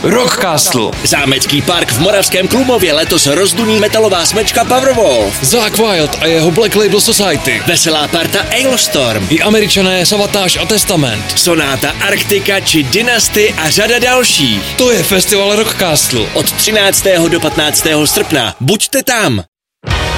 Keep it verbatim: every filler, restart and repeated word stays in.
Rockcastle. Zámecký park v Moravském Klumově letos rozduní metalová smečka Powerwolf. Zakk Wylde a jeho Black Label Society. Veselá parta Ailstorm. I Američané Savatage a Testament. Sonáta Arktika či Dynasty a řada dalších. To je festival Rockcastle. Od třináctého do patnáctého srpna. Buďte tam.